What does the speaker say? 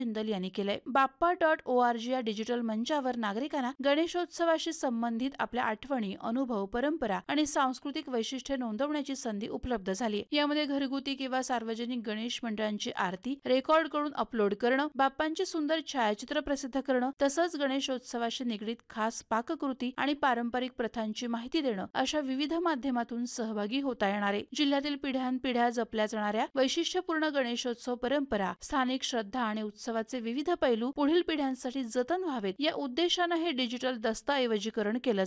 जिंदल यांनी केलंय। बाप्पा.org या डिजिटल मंचावर नागरिकांना गणेशोत्सवाशी संबंधित आपल्या आठवणी, अनुभव, परंपरा आणि सांस्कृतिक वैशिष्ट्ये नोंदवण्याची संधी उपलब्ध झाली। यामध्ये घरगुती किंवा सार्वजनिक गणेश मंडळांची आरती रेकॉर्ड करून अपलोड करणं, बाप्पांची सुंदर छायाचित्र प्रसिद्ध करणं, तसंच गणेशोत्सवाशी निगडीत खास पाककृती आणि पारंपरिक प्रथांची माहिती देणं अशा विविध माध्यमातून सहभागी होता येणार आहे। जिल्ह्यातील पिढ्यानपिढ्या जपल्या जाणाऱ्या वैशिष्ट्यपूर्ण गणेशोत्सव परंपरा, स्थानिक श्रद्धा आणि उत्सवाचे विविध पैलू पुढील पिढ्यांसाठी जतन व्हावेत या उद्देशाने हे डिजिटल दस्तऐवजीकरण केलं